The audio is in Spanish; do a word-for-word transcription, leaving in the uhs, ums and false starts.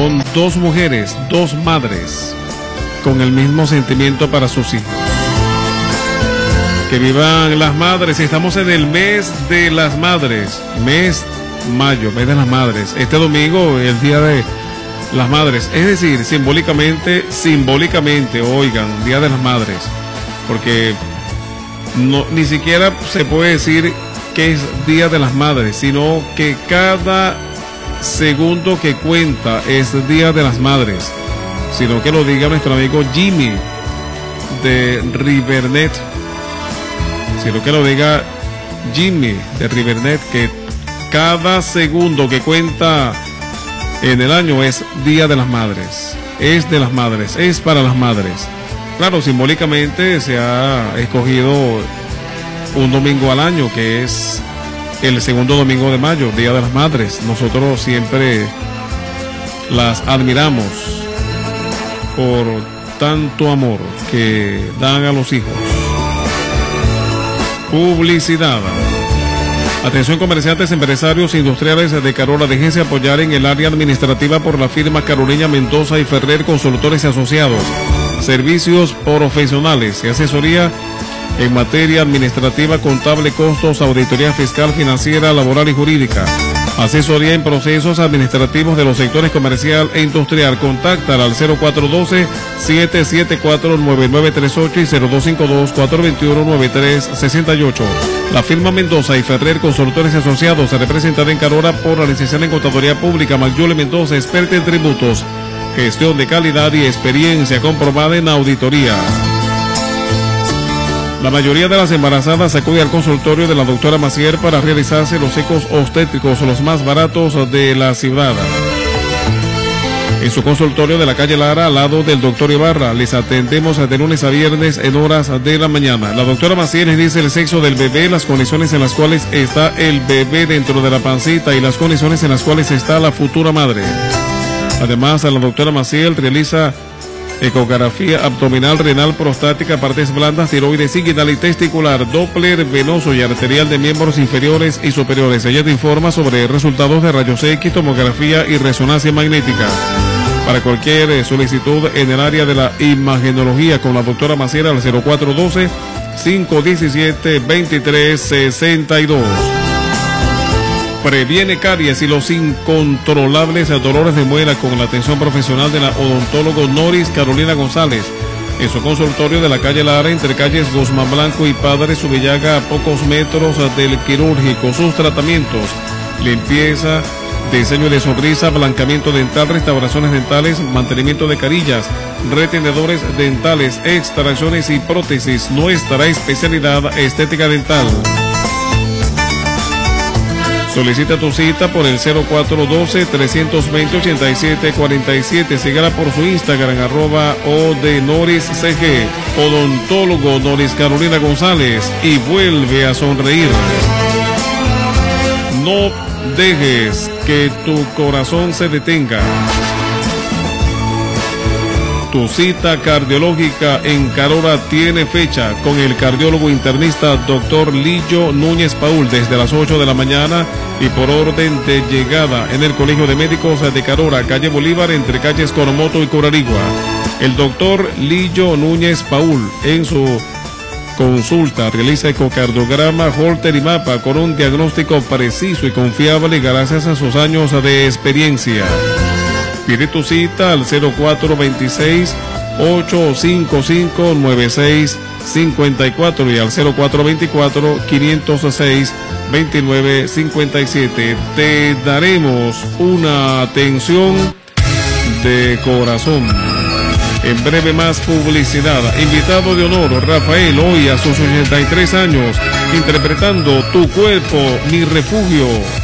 son dos mujeres, dos madres, con el mismo sentimiento para sus hijos. Que vivan las madres. Estamos en el mes de las madres, mes mayo, mes de las madres. Este domingo, el día de las madres, es decir, simbólicamente, simbólicamente, oigan, día de las madres, porque no, ni siquiera se puede decir que es día de las madres, sino que cada segundo que cuenta es día de las madres, sino que lo diga nuestro amigo Jimmy de Rivernet, sino que lo diga Jimmy de Rivernet, que cada segundo que cuenta en el año es día de las madres, es de las madres, es para las madres. Claro, simbólicamente se ha escogido un domingo al año, que es el segundo domingo de mayo, Día de las Madres. Nosotros siempre las admiramos por tanto amor que dan a los hijos. Publicidad. Atención comerciantes, empresarios, industriales de Carola, déjense apoyar en el área administrativa por la firma Carolina Mendoza y Ferrer Consultores y Asociados. Servicios profesionales y asesoría en materia administrativa, contable, costos, auditoría fiscal, financiera, laboral y jurídica. Asesoría en procesos administrativos de los sectores comercial e industrial. Contáctala al cero cuatro uno dos, siete siete cuatro, nueve nueve tres ocho y cero dos cinco dos, cuatro dos uno, nueve tres seis ocho. La firma Mendoza y Ferrer Consultores y Asociados se representará en Carora por la licenciada en Contaduría Pública Magyule Mendoza, experta en tributos, gestión de calidad y experiencia comprobada en auditoría. La mayoría de las embarazadas acude al consultorio de la doctora Macier para realizarse los ecos obstétricos, los más baratos de la ciudad. En su consultorio de la calle Lara, al lado del doctor Ibarra, les atendemos de lunes a viernes en horas de la mañana. La doctora Macier les dice el sexo del bebé, las condiciones en las cuales está el bebé dentro de la pancita y las condiciones en las cuales está la futura madre. Además, la doctora Maciel realiza ecografía abdominal, renal, prostática, partes blandas, tiroides, inguinal y testicular, Doppler venoso y arterial de miembros inferiores y superiores. Ella te informa sobre resultados de rayos X, tomografía y resonancia magnética. Para cualquier solicitud en el área de la imagenología con la doctora Maciel al cero cuatro uno dos, cinco uno siete, dos tres seis dos. Previene caries y los incontrolables dolores de muela con la atención profesional de la odontólogo Noris Carolina González. En su consultorio de la calle Lara, entre calles Guzmán Blanco y Padre Subillaga, a pocos metros del quirúrgico. Sus tratamientos: limpieza, diseño de sonrisa, blancamiento dental, restauraciones dentales, mantenimiento de carillas, retenedores dentales, extracciones y prótesis. Nuestra especialidad, estética dental. Solicita tu cita por el cero cuatro uno dos, tres dos cero, ocho siete cuatro siete. Sígala por su Instagram, arroba odenoriscg. Odontólogo Noris Carolina González, y vuelve a sonreír. No dejes que tu corazón se detenga. Tu cita cardiológica en Carora tiene fecha con el cardiólogo internista doctor Lillo Núñez Paul desde las ocho de la mañana y por orden de llegada en el Colegio de Médicos de Carora, calle Bolívar, entre calles Coromoto y Corarigua. El doctor Lillo Núñez Paul en su consulta realiza ecocardiograma, Holter y mapa con un diagnóstico preciso y confiable gracias a sus años de experiencia. Pide tu cita al cero cuatro dos seis, ocho cinco cinco, nueve seis cinco cuatro y al cero cuatro dos cuatro, cinco cero seis, dos nueve cinco siete. Te daremos una atención de corazón. En breve más publicidad. Invitado de honor, Rafael, hoy a sus ochenta y tres años, interpretando Tu cuerpo, mi refugio.